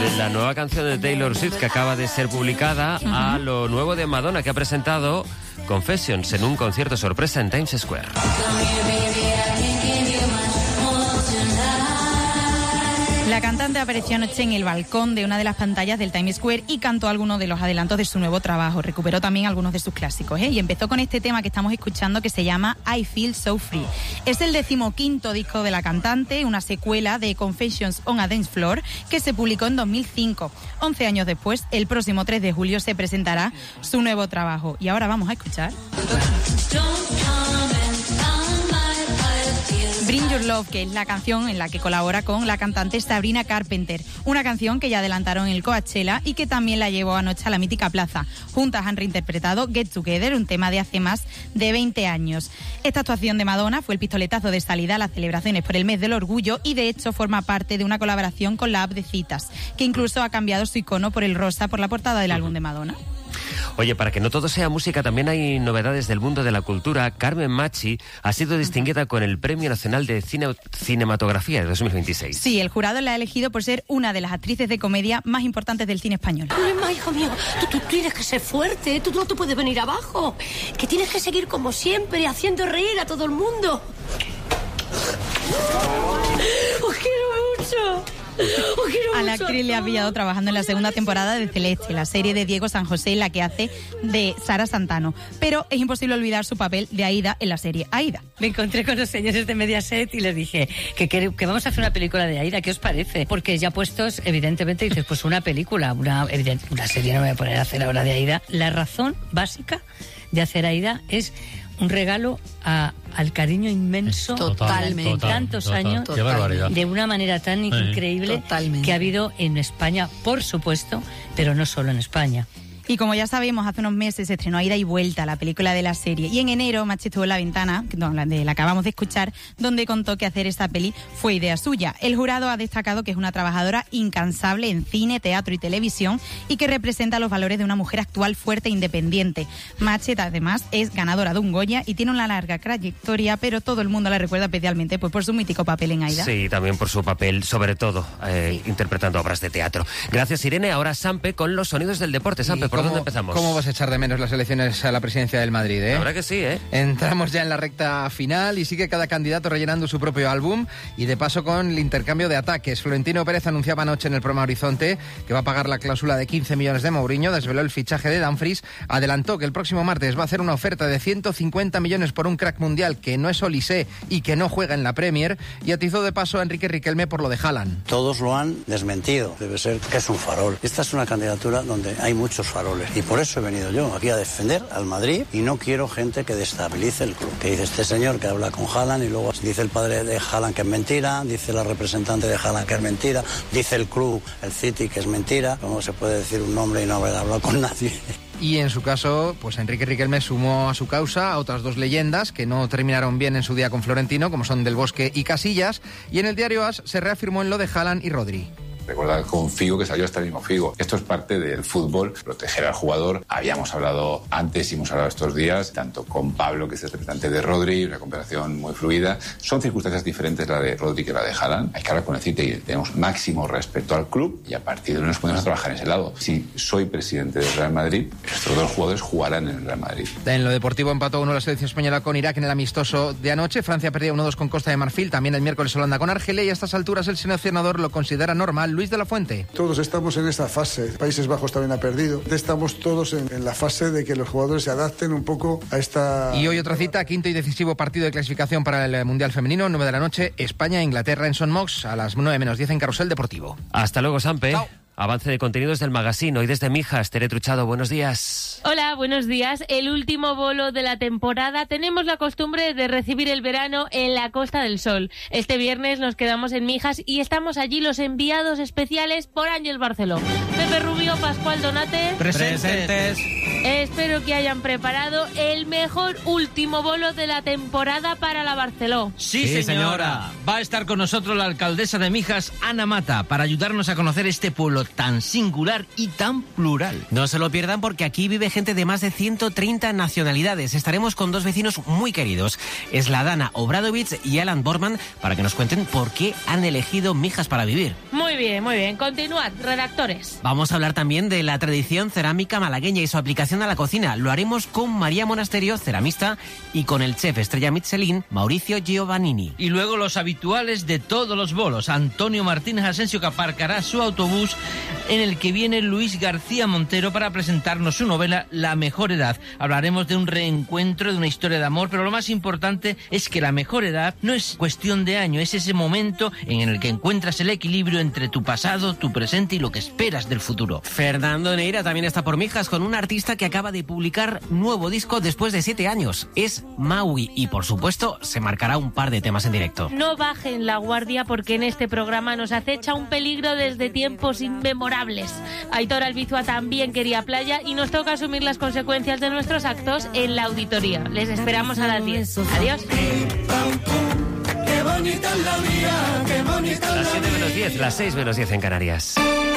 de la nueva canción de Taylor Swift que acaba de ser publicada a lo nuevo de Madonna, que ha presentado Confessions en un concierto sorpresa en Times Square. La cantante apareció anoche en el balcón de una de las pantallas del Times Square y cantó algunos de los adelantos de su nuevo trabajo. Recuperó también algunos de sus clásicos, y empezó con este tema que estamos escuchando, que se llama I Feel So Free. Es el 15º disco de la cantante, una secuela de Confessions on a Dance Floor, que se publicó en 2005. 11 años después, el próximo 3 de julio se presentará su nuevo trabajo. Y ahora vamos a escuchar Bring Your Love, que es la canción en la que colabora con la cantante Sabrina Carpenter. Una canción que ya adelantaron en el Coachella y que también la llevó anoche a la mítica plaza. Juntas han reinterpretado Get Together, un tema de hace más de 20 años. Esta actuación de Madonna fue el pistoletazo de salida a las celebraciones por el mes del orgullo y de hecho forma parte de una colaboración con la app de citas, que incluso ha cambiado su icono por el rosa por la portada del álbum de Madonna. Oye, para que no todo sea música, también hay novedades del mundo de la cultura. Carmen Machi ha sido distinguida con el Premio Nacional de Cinematografía de 2026. Sí, el jurado la ha elegido por ser una de las actrices de comedia más importantes del cine español. No, hijo mío, tú tienes que ser fuerte, tú no te puedes venir abajo, que tienes que seguir como siempre, haciendo reír a todo el mundo. ¡Os quiero mucho! A la actriz le ha pillado trabajando en la segunda temporada de Celeste, la serie de Diego San José, en la que hace de Sara Santano. Pero es imposible olvidar su papel de Aida en la serie Aida. Me encontré con los señores de Mediaset y les dije que vamos a hacer una película de Aida, ¿qué os parece? Porque ya puestos, evidentemente, dices, pues una película, una serie, no me voy a poner a hacer ahora de Aida. La razón básica de hacer Aida es un regalo al cariño inmenso Totalmente. de tantos años, Qué barbaridad. de una manera tan increíble Totalmente. que ha habido en España, por supuesto, pero no solo en España. Y como ya sabemos, hace unos meses se estrenó Ida y Vuelta, la película de la serie. Y en enero, Machi estuvo en La Ventana, la acabamos de escuchar, donde contó que hacer esta peli fue idea suya. El jurado ha destacado que es una trabajadora incansable en cine, teatro y televisión y que representa los valores de una mujer actual, fuerte e independiente. Machi, además, es ganadora de un Goya y tiene una larga trayectoria, pero todo el mundo la recuerda especialmente pues, por su mítico papel en Aida. Sí, también por su papel, sobre todo, interpretando obras de teatro. Gracias, Irene. Ahora Sampe con los sonidos del deporte. Sampe, ¿por dónde empezamos? ¿Cómo vas a echar de menos las elecciones a la presidencia del Madrid, La verdad que sí, Entramos ya en la recta final y sigue cada candidato rellenando su propio álbum y de paso con el intercambio de ataques. Florentino Pérez anunciaba anoche en el programa Horizonte que va a pagar la cláusula de 15 millones de Mourinho, desveló el fichaje de Dumfries, adelantó que el próximo martes va a hacer una oferta de 150 millones por un crack mundial que no es Olise y que no juega en la Premier, y atizó de paso a Enrique Riquelme por lo de Haaland. Todos lo han desmentido, debe ser que es un farol. Esta es una candidatura donde hay muchos faroles. Y por eso he venido yo aquí a defender al Madrid y no quiero gente que destabilice el club. Que dice este señor que habla con Haaland y luego dice el padre de Haaland que es mentira, dice la representante de Haaland que es mentira, dice el club, el City, que es mentira. ¿Cómo se puede decir un nombre y no haber hablado con nadie? Y en su caso, pues Enrique Riquelme sumó a su causa a otras dos leyendas que no terminaron bien en su día con Florentino, como son Del Bosque y Casillas, y en el diario AS se reafirmó en lo de Haaland y Rodri. Recordad con Figo que salió hasta el mismo Figo. Esto es parte del fútbol, proteger al jugador. Habíamos hablado antes y hemos hablado estos días, tanto con Pablo, que es el representante de Rodri, una conversación muy fluida. Son circunstancias diferentes la de Rodri que la de Haaland. Hay que hablar con el City y tenemos máximo respeto al club y a partir de ahí nos ponemos a trabajar en ese lado. Si soy presidente del Real Madrid, estos dos jugadores jugarán en el Real Madrid. En lo deportivo empató 1 la selección española con Irak en el amistoso de anoche. Francia perdió 1-2 con Costa de Marfil. También el miércoles Holanda con Argelia y a estas alturas el seleccionador lo considera normal. Luis de la Fuente. Todos estamos en esta fase. Países Bajos también ha perdido. Estamos todos en la fase de que los jugadores se adapten un poco a esta... Y hoy otra cita, quinto y decisivo partido de clasificación para el Mundial Femenino, 9 de la noche, España-Inglaterra en Son Mox, a las 9:10 en Carrusel Deportivo. Hasta luego, Sampe. Chao. Avance de contenidos del magazine. Hoy desde Mijas, Tere Truchado, buenos días. Hola, buenos días. El último bolo de la temporada. Tenemos la costumbre de recibir el verano en la Costa del Sol. Este viernes nos quedamos en Mijas y estamos allí los enviados especiales por Ángel Barceló. Pepe Pepe Rubio, Pascual Donate. Presentes. Espero que hayan preparado el mejor último bolo de la temporada para la Barceló. Sí, señora. Va a estar con nosotros la alcaldesa de Mijas, Ana Mata, para ayudarnos a conocer este pueblo tan singular y tan plural. No se lo pierdan porque aquí vive gente de más de 130 nacionalidades. Estaremos con dos vecinos muy queridos, Sladana Obradovich y Alan Borman, para que nos cuenten por qué han elegido Mijas para vivir. Muy bien, muy bien. Continuad, redactores. Vamos a hablar también de la tradición cerámica malagueña y su aplicación a la cocina. Lo haremos con María Monasterio, ceramista, y con el chef estrella Michelin, Mauricio Giovannini. Y luego los habituales de todos los bolos. Antonio Martínez Asensio, que aparcará su autobús, en el que viene Luis García Montero para presentarnos su novela La mejor edad. Hablaremos de un reencuentro, de una historia de amor, pero lo más importante es que la mejor edad no es cuestión de año, es ese momento en el que encuentras el equilibrio entre tu pasado, tu presente y lo que esperas del futuro. Fernando Neira también está por Mijas con un artista que acaba de publicar nuevo disco después de 7 años. Es Maui y, por supuesto, se marcará un par de temas en directo. No bajen la guardia porque en este programa nos acecha un peligro desde tiempos inmemorables. Aitor Albizua también quería playa y nos toca asumir las consecuencias de nuestros actos en la auditoría. Les esperamos a las 10. Adiós. Las 7 menos 10, las 6 menos 10 en Canarias.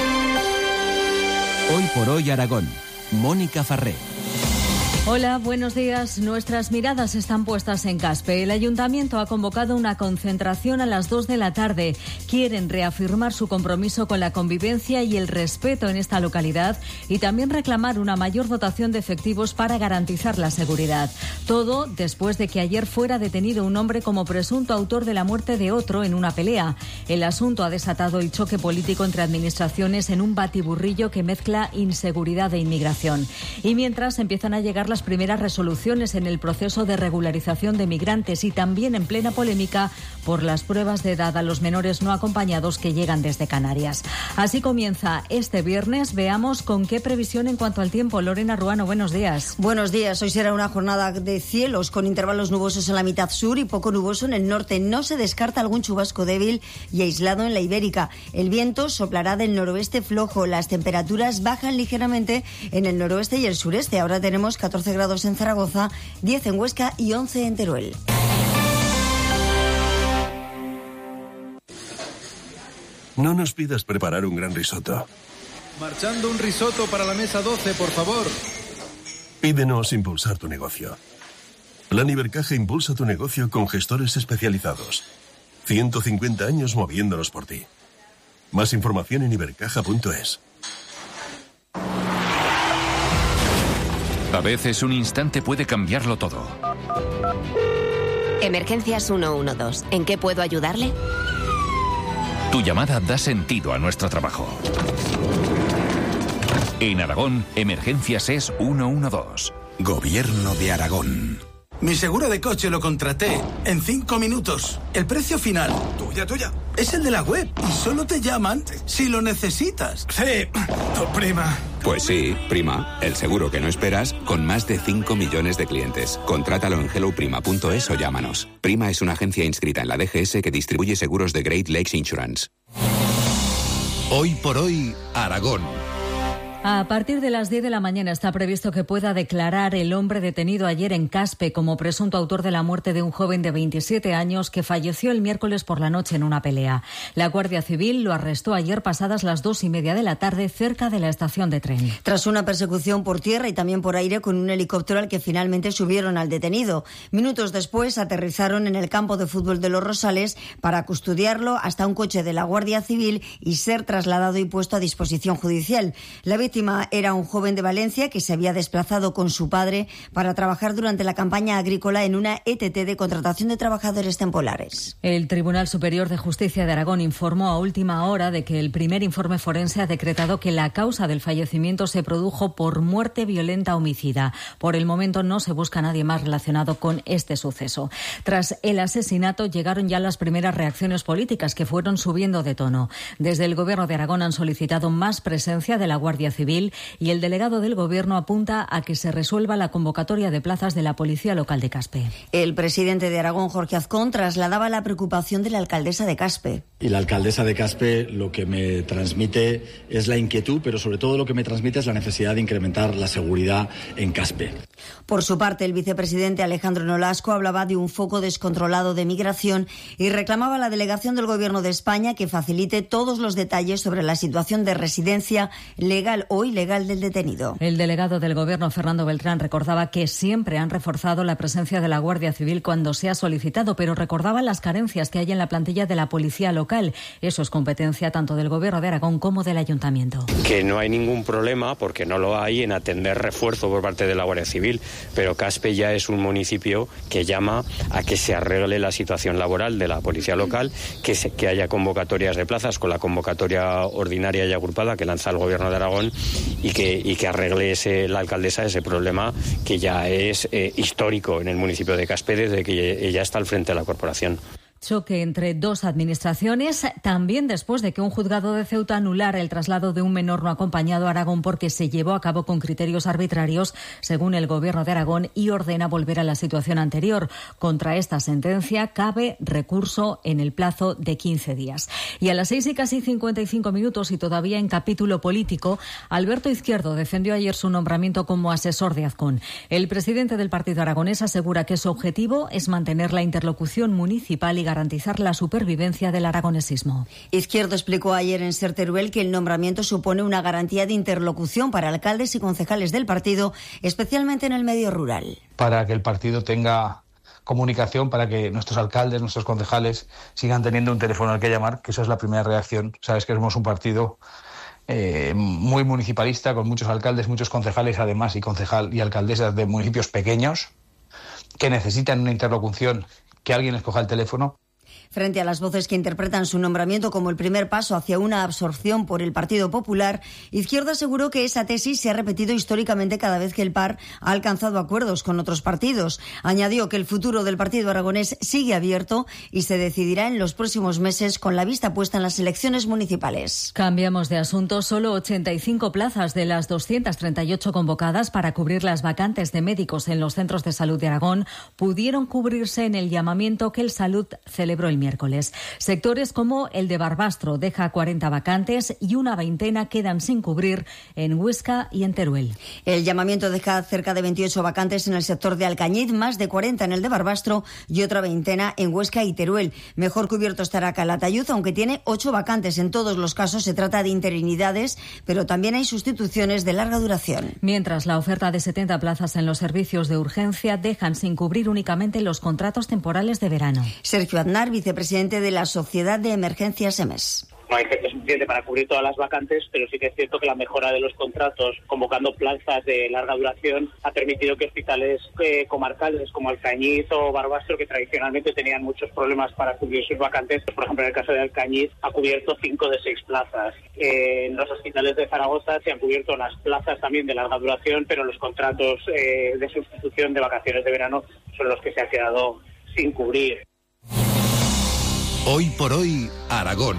Hoy por hoy Aragón. Mónica Farré. Hola, buenos días. Nuestras miradas están puestas en Caspe. El ayuntamiento ha convocado una concentración a las 2 de la tarde. Quieren reafirmar su compromiso con la convivencia y el respeto en esta localidad y también reclamar una mayor dotación de efectivos para garantizar la seguridad. Todo después de que ayer fuera detenido un hombre como presunto autor de la muerte de otro en una pelea. El asunto ha desatado el choque político entre administraciones en un batiburrillo que mezcla inseguridad e inmigración. Y mientras empiezan a llegar las primeras resoluciones en el proceso de regularización de migrantes y también en plena polémica por las pruebas de edad a los menores no acompañados que llegan desde Canarias. Así comienza este viernes. Veamos con qué previsión en cuanto al tiempo. Lorena Ruano, buenos días. Buenos días. Hoy será una jornada de cielos con intervalos nubosos en la mitad sur y poco nuboso en el norte. No se descarta algún chubasco débil y aislado en la Ibérica. El viento soplará del noroeste flojo. Las temperaturas bajan ligeramente en el noroeste y el sureste. Ahora tenemos 14 grados en Zaragoza, 10 en Huesca y 11 en Teruel. No nos pidas preparar un gran risotto. Marchando un risotto para la mesa 12, por favor. Pídenos impulsar tu negocio. Plan Ibercaja impulsa tu negocio con gestores especializados. 150 años moviéndonos por ti. Más información en ibercaja.es. A veces un instante puede cambiarlo todo. Emergencias 112. ¿En qué puedo ayudarle? Tu llamada da sentido a nuestro trabajo. En Aragón, Emergencias es 112. Gobierno de Aragón. Mi seguro de coche lo contraté en 5 minutos. El precio final, tuya, es el de la web y solo te llaman si lo necesitas. Sí, tu prima. Pues sí, Prima, el seguro que no esperas con más de 5 millones de clientes. Contrátalo en helloprima.es o llámanos. Prima es una agencia inscrita en la DGS que distribuye seguros de Great Lakes Insurance. Hoy por hoy, Aragón. A partir de las 10 de la mañana está previsto que pueda declarar el hombre detenido ayer en Caspe como presunto autor de la muerte de un joven de 27 años que falleció el miércoles por la noche en una pelea. La Guardia Civil lo arrestó ayer pasadas las 2:30 de la tarde cerca de la estación de tren. Tras una persecución por tierra y también por aire con un helicóptero al que finalmente subieron al detenido. Minutos después aterrizaron en el campo de fútbol de Los Rosales para custodiarlo hasta un coche de la Guardia Civil y ser trasladado y puesto a disposición judicial. La víctima era un joven de Valencia que se había desplazado con su padre para trabajar durante la campaña agrícola en una ETT de contratación de trabajadores temporales. El Tribunal Superior de Justicia de Aragón informó a última hora de que el primer informe forense ha decretado que la causa del fallecimiento se produjo por muerte violenta homicida. Por el momento no se busca a nadie más relacionado con este suceso. Tras el asesinato llegaron ya las primeras reacciones políticas que fueron subiendo de tono. Desde el Gobierno de Aragón han solicitado más presencia de la Guardia Civil Civil y el delegado del Gobierno apunta a que se resuelva la convocatoria de plazas de la Policía Local de Caspe. El presidente de Aragón, Jorge Azcón, trasladaba la preocupación de la alcaldesa de Caspe. Y la alcaldesa de Caspe lo que me transmite es la inquietud, pero sobre todo lo que me transmite es la necesidad de incrementar la seguridad en Caspe. Por su parte, el vicepresidente Alejandro Nolasco hablaba de un foco descontrolado de migración y reclamaba a la delegación del Gobierno de España que facilite todos los detalles sobre la situación de residencia legal o ilegal del detenido. El delegado del Gobierno, Fernando Beltrán, recordaba que siempre han reforzado la presencia de la Guardia Civil cuando se ha solicitado, pero recordaba las carencias que hay en la plantilla de la policía local. Eso es competencia tanto del Gobierno de Aragón como del Ayuntamiento. Que no hay ningún problema, porque no lo hay, en atender refuerzo por parte de la Guardia Civil, pero Caspe ya es un municipio que llama a que se arregle la situación laboral de la policía local, que haya convocatorias de plazas con la convocatoria ordinaria y agrupada que lanza el Gobierno de Aragón y que arregle la alcaldesa ese problema que ya es histórico en el municipio de Caspe desde que ella está al frente de la corporación. Choque entre dos administraciones, también después de que un juzgado de Ceuta anulara el traslado de un menor no acompañado a Aragón porque se llevó a cabo con criterios arbitrarios, según el Gobierno de Aragón, y ordena volver a la situación anterior. Contra esta sentencia cabe recurso en el plazo de 15 días. Y a las 6:55 y todavía en capítulo político, Alberto Izquierdo defendió ayer su nombramiento como asesor de Azcón. El presidente del partido aragonés asegura que su objetivo es mantener la interlocución municipal y garantizar la supervivencia del aragonesismo. Izquierdo explicó ayer en Ser Teruel que el nombramiento supone una garantía de interlocución para alcaldes y concejales del partido, especialmente en el medio rural. Para que el partido tenga comunicación, para que nuestros alcaldes, nuestros concejales sigan teniendo un teléfono al que llamar, que esa es la primera reacción. Sabes que somos un partido muy municipalista, con muchos alcaldes, muchos concejales además y alcaldesas de municipios pequeños que necesitan una interlocución, que alguien les coja el teléfono. Frente a las voces que interpretan su nombramiento como el primer paso hacia una absorción por el Partido Popular, Izquierdo aseguró que esa tesis se ha repetido históricamente cada vez que el PAR ha alcanzado acuerdos con otros partidos. Añadió que el futuro del partido aragonés sigue abierto y se decidirá en los próximos meses con la vista puesta en las elecciones municipales. Cambiamos de asunto. Solo 85 plazas de las 238 convocadas para cubrir las vacantes de médicos en los centros de salud de Aragón pudieron cubrirse en el llamamiento que el Salud celebró el miércoles. Sectores como el de Barbastro deja 40 vacantes y una veintena quedan sin cubrir en Huesca y en Teruel. El llamamiento deja cerca de 28 vacantes en el sector de Alcañiz, más de 40 en el de Barbastro y otra veintena en Huesca y Teruel. Mejor cubierto estará Calatayud, aunque tiene 8 vacantes. En todos los casos se trata de interinidades, pero también hay sustituciones de larga duración. Mientras la oferta de 70 plazas en los servicios de urgencia dejan sin cubrir únicamente los contratos temporales de verano. Sergio Aznar, vicepresidente de la Sociedad de Emergencias EMES. No hay gente suficiente para cubrir todas las vacantes, pero sí que es cierto que la mejora de los contratos, convocando plazas de larga duración, ha permitido que hospitales comarcales como Alcañiz o Barbastro, que tradicionalmente tenían muchos problemas para cubrir sus vacantes, por ejemplo en el caso de Alcañiz ha cubierto 5 de 6 plazas. En los hospitales de Zaragoza se han cubierto las plazas también de larga duración, pero los contratos de sustitución de vacaciones de verano son los que se han quedado sin cubrir. Hoy por hoy, Aragón.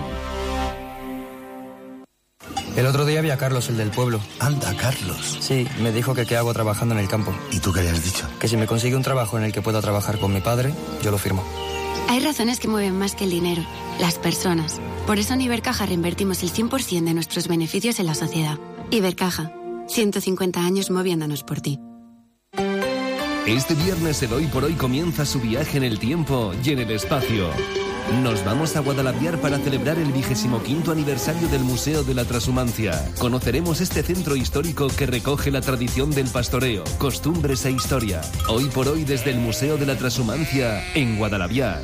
El otro día vi a Carlos, el del pueblo. Anda, Carlos. Sí, me dijo que qué hago trabajando en el campo. ¿Y tú qué le has dicho? Que si me consigue un trabajo en el que pueda trabajar con mi padre, yo lo firmo. Hay razones que mueven más que el dinero, las personas. Por eso en Ibercaja reinvertimos el 100% de nuestros beneficios en la sociedad. Ibercaja, 150 años moviéndonos por ti. Este viernes el Hoy por Hoy comienza su viaje en el tiempo y en el espacio. Nos vamos a Guadalaviar para celebrar el 25º aniversario del Museo de la Transhumancia. Conoceremos este centro histórico que recoge la tradición del pastoreo, costumbres e historia. Hoy por Hoy desde el Museo de la Transhumancia en Guadalaviar.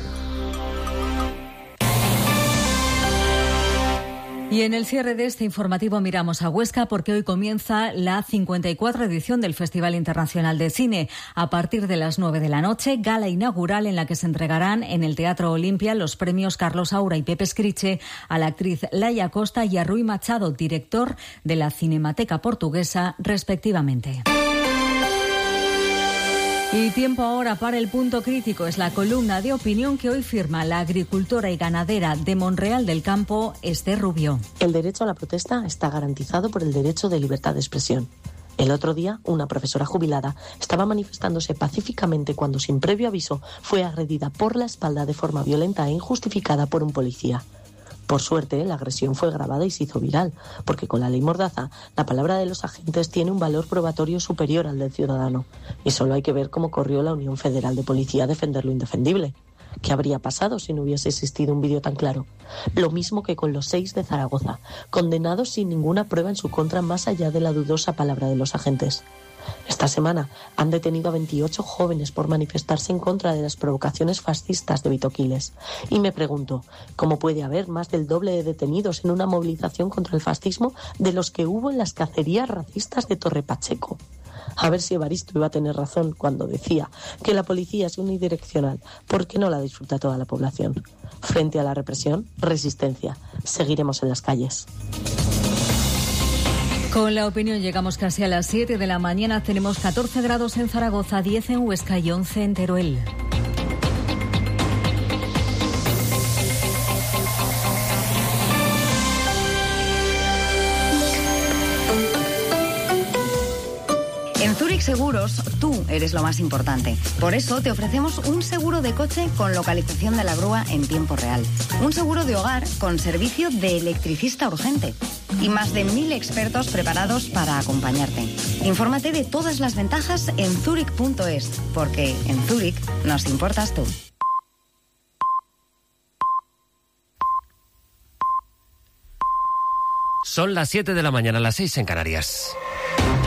Y en el cierre de este informativo miramos a Huesca porque hoy comienza la 54 edición del Festival Internacional de Cine. A partir de las 9 de la noche, gala inaugural en la que se entregarán en el Teatro Olimpia los premios Carlos Saura y Pepe Escriche a la actriz Laia Costa y a Rui Machado, director de la Cinemateca Portuguesa, respectivamente. Y tiempo ahora para el punto crítico. Es la columna de opinión que hoy firma la agricultora y ganadera de Monreal del Campo, Esther Rubio. El derecho a la protesta está garantizado por el derecho de libertad de expresión. El otro día, una profesora jubilada estaba manifestándose pacíficamente cuando, sin previo aviso, fue agredida por la espalda de forma violenta e injustificada por un policía. Por suerte, la agresión fue grabada y se hizo viral, porque con la ley Mordaza, la palabra de los agentes tiene un valor probatorio superior al del ciudadano. Y solo hay que ver cómo corrió la Unión Federal de Policía a defender lo indefendible. ¿Qué habría pasado si no hubiese existido un vídeo tan claro? Lo mismo que con los 6 de Zaragoza, condenados sin ninguna prueba en su contra más allá de la dudosa palabra de los agentes. Esta semana han detenido a 28 jóvenes por manifestarse en contra de las provocaciones fascistas de Vito Quiles. Y me pregunto, ¿cómo puede haber más del doble de detenidos en una movilización contra el fascismo de los que hubo en las cacerías racistas de Torre Pacheco? A ver si Evaristo iba a tener razón cuando decía que la policía es unidireccional, porque no la disfruta toda la población. Frente a la represión, resistencia. Seguiremos en las calles. Con la opinión llegamos casi a las 7 de la mañana. Tenemos 14 grados en Zaragoza, 10 en Huesca y 11 en Teruel. En Zurich Seguros, tú eres lo más importante. Por eso te ofrecemos un seguro de coche con localización de la grúa en tiempo real. Un seguro de hogar con servicio de electricista urgente. Y más de 1000 expertos preparados para acompañarte. Infórmate de todas las ventajas en Zurich.es, porque en Zurich nos importas tú. Son las 7 de la mañana, las 6 en Canarias.